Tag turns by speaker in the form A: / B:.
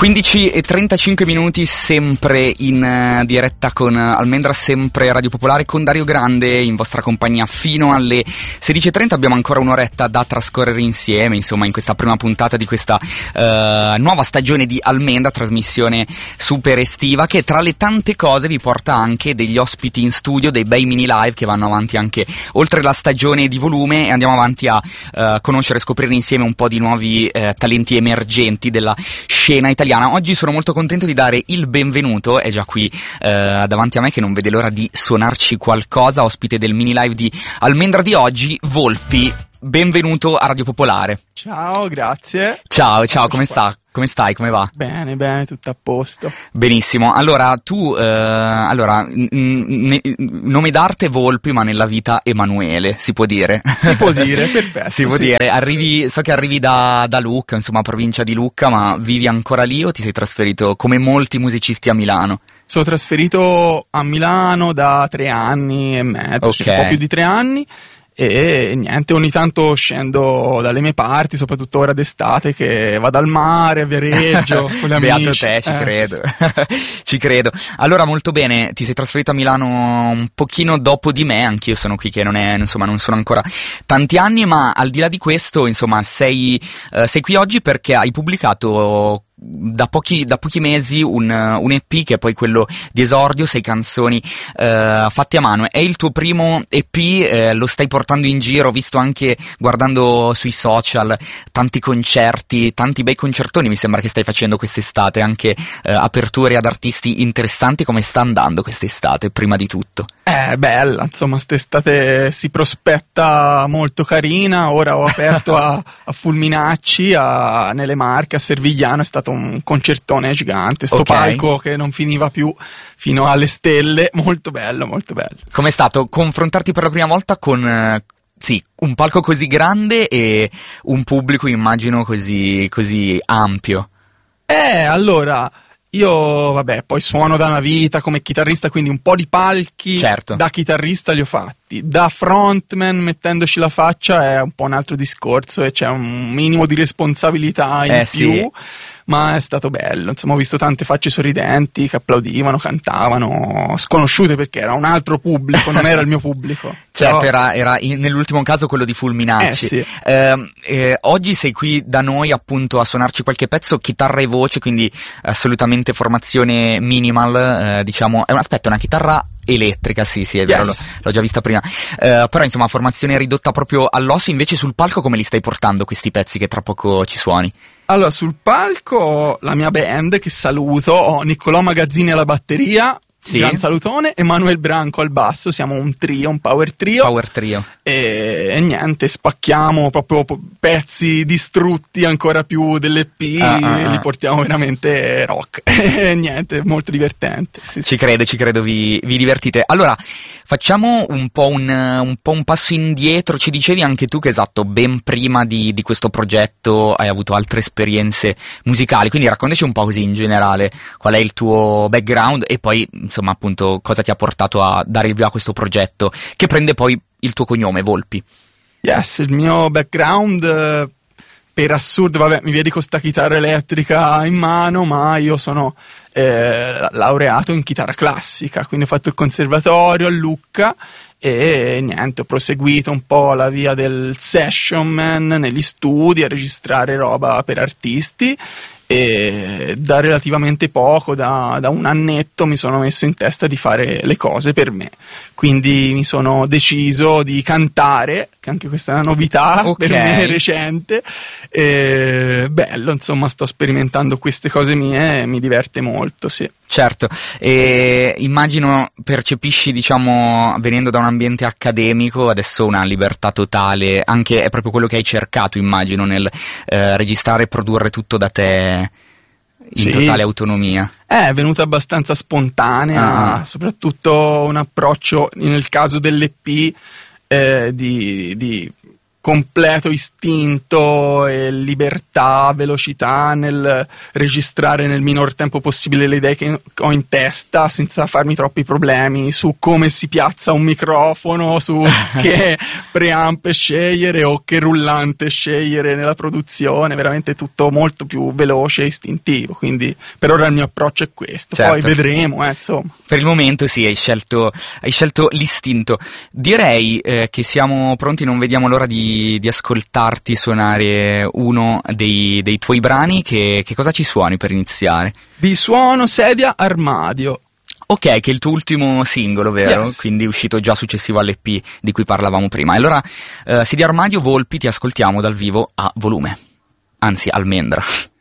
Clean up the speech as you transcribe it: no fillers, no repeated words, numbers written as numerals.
A: 15:35, sempre in diretta con Almendra, sempre Radio Popolare, con Dario Grande in vostra compagnia fino alle 16:30. Abbiamo ancora un'oretta da trascorrere insieme, insomma, in questa prima puntata di questa nuova stagione di Almendra, trasmissione super estiva, che tra le tante cose vi porta anche degli ospiti in studio, dei bei mini live che vanno avanti anche oltre la stagione di volume, e andiamo avanti a conoscere e scoprire insieme un po' di nuovi talenti emergenti della scena italiana. Oggi sono molto contento di dare il benvenuto, è già qui davanti a me che non vede l'ora di suonarci qualcosa, ospite del mini live di Almendra di oggi, Volpi. Benvenuto a Radio Popolare.
B: Ciao, grazie.
A: Ciao, come sta? Come stai? Come va?
B: Bene, tutto a posto.
A: Benissimo. Allora, tu, nome d'arte Volpi, ma nella vita Emanuele, si può dire?
B: Si può dire, perfetto.
A: Si può dire. So che arrivi da Lucca, insomma, provincia di Lucca, ma vivi ancora lì o ti sei trasferito, come molti musicisti, a Milano?
B: Sono trasferito a Milano da 3 anni e mezzo,
A: Okay.
B: cioè un po' più di 3 anni. E niente, ogni tanto scendo dalle mie parti, soprattutto ora d'estate, che vado al mare, a Viareggio con gli amici.
A: Beato te, ci credo. Ci credo. Allora, molto bene, ti sei trasferito a Milano un pochino dopo di me, anch'io sono qui che non sono ancora tanti anni, ma al di là di questo, insomma, sei qui oggi perché hai pubblicato da pochi mesi un EP che è poi quello di esordio, 6 canzoni fatte a mano. È il tuo primo EP, lo stai portando in giro, ho visto anche guardando sui social tanti concerti, tanti bei concertoni mi sembra che stai facendo quest'estate, anche aperture ad artisti interessanti. Come sta andando quest'estate, prima di tutto?
B: Bella, insomma, quest'estate si prospetta molto carina. Ora ho aperto a Fulminacci, nelle Marche, a Servigliano. È stato un concertone gigante, sto
A: Okay.
B: palco che non finiva più fino alle stelle, molto bello, molto bello.
A: Com'è stato confrontarti per la prima volta con un palco così grande e un pubblico, immagino, così ampio?
B: Allora, io, poi suono da una vita come chitarrista, quindi un po' di palchi,
A: Certo.
B: Da chitarrista li ho fatti. Da frontman, mettendoci la faccia, è un po' un altro discorso e c'è un minimo di responsabilità in
A: Sì.
B: più, ma è stato bello. Insomma, ho visto tante facce sorridenti che applaudivano, cantavano, sconosciute perché era un altro pubblico, non era il mio pubblico.
A: Certo,
B: Però-
A: era nell'ultimo caso quello di Fulminacci.
B: Sì.
A: Oggi sei qui da noi appunto a suonarci qualche pezzo, chitarra e voce, quindi assolutamente formazione minimal, diciamo. È una chitarra elettrica, sì, è vero,
B: Yes.
A: l'ho già vista prima. Però insomma, formazione ridotta proprio all'osso. Invece sul palco come li stai portando questi pezzi che tra poco ci suoni?
B: Allora, sul palco ho la mia band, che saluto, ho Niccolò Magazzini alla batteria,
A: Sì.
B: gran salutone, Emanuel Branco al basso, siamo un trio, un power trio.
A: Power trio.
B: E niente, spacchiamo proprio pezzi distrutti ancora più dell'EP, li portiamo veramente rock. E niente, molto divertente. Sì,
A: Ci credo, vi divertite. Allora, facciamo un po' un passo indietro. Ci dicevi anche tu che, esatto, ben prima di questo progetto hai avuto altre esperienze musicali, quindi raccontaci un po' così in generale qual è il tuo background e poi, insomma, appunto, cosa ti ha portato a dare il via a questo progetto, che prende poi il tuo cognome, Volpi.
B: Yes, il mio background, per assurdo, mi vedi con sta chitarra elettrica in mano, ma io sono laureato in chitarra classica, quindi ho fatto il conservatorio a Lucca e niente, ho proseguito un po' la via del session man negli studi a registrare roba per artisti. E da relativamente poco, da un annetto, mi sono messo in testa di fare le cose per me, quindi mi sono deciso di cantare, che anche questa è una novità per me recente, e bello, insomma, sto sperimentando queste cose mie e mi diverte molto, sì.
A: Certo, e immagino percepisci, diciamo, venendo da un ambiente accademico, adesso una libertà totale, anche è proprio quello che hai cercato, immagino, nel registrare e produrre tutto da te in totale autonomia.
B: È venuta abbastanza spontanea, soprattutto un approccio, nel caso dell'EP, di completo istinto e libertà, velocità nel registrare nel minor tempo possibile le idee che ho in testa, senza farmi troppi problemi su come si piazza un microfono, su che preamp scegliere o che rullante scegliere nella produzione, veramente tutto molto più veloce e istintivo, quindi per ora il mio approccio è questo,
A: certo.
B: Poi vedremo, insomma.
A: Per il momento sì, hai scelto l'istinto. Direi che siamo pronti, non vediamo l'ora di ascoltarti suonare uno dei tuoi brani. Che cosa ci suoni per iniziare?
B: Vi suono Sedia Armadio.
A: Ok, che è il tuo ultimo singolo, vero?
B: Yes.
A: Quindi è uscito già successivo all'EP di cui parlavamo prima. E allora, Sedia Armadio, Volpi, ti ascoltiamo dal vivo a volume. Anzi, Almendra.